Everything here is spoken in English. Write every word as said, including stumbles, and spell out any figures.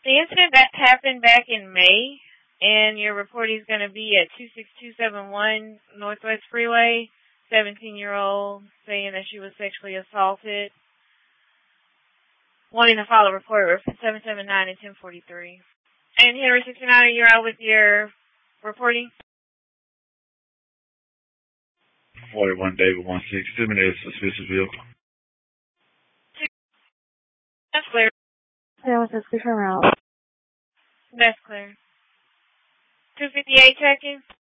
The incident that happened back in May, and your reporting is going to be at two six two seven one Northwest Freeway. seventeen-year-old saying that she was sexually assaulted. Wanting to file a report with seven seven nine and ten forty-three. And Henry sixty-nine, you're out with your reporting? forty-one David one six, disseminated suspicious vehicle. That's clear. Yeah, what's this different route? That's clear. two fifty-eight checking.